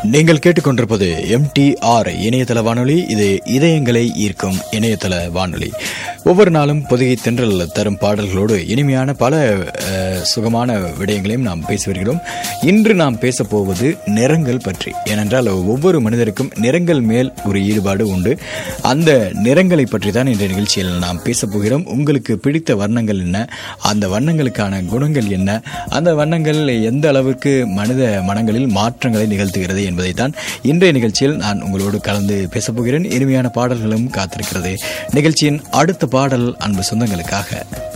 நீங்கள் கேட்டுக்கொண்டிருப்பது MTR இணையதள வானொலி. இது இதயங்களை ஈர்க்கும் இணையதள வானொலி. ஒவ்வொரு நாளும் பொதிகை தென்றல் தரும் பாடல்களோடு இனிமையான பல சுகமான விடயங்களையும் நாம் பேசி வருகிறோம். இன்று நாம் பேசப்போவது நிறங்கள் பற்றி. ஏனென்றால் ஒவ்வொரு மனிதருக்கும் நிறங்கள் மேல் ஒரு ஈடுபாடு உண்டு. அந்த நிறங்களை பற்றி தான் இன்றைய நிகழ்ச்சியில் நாம் பேசப்போகிறோம். உங்களுக்கு பிடித்த வர்ணங்கள் என்ன, அந்த வண்ணங்களுக்கான குணங்கள் என்ன, அந்த வண்ணங்கள் எந்த அளவுக்கு மனித மனங்களில் மாற்றங்களை நிகழ்த்துகிறது என்பதைத்தான் இன்றைய நிகழ்ச்சியில் நான் உங்களோடு கலந்து பேசப்போகிறேன். இனிமையான பாடல்களும் காத்திருக்கிறது. நிகழ்ச்சியின் அடுத்த பாடல் அன்பு சொந்தங்களுக்காக.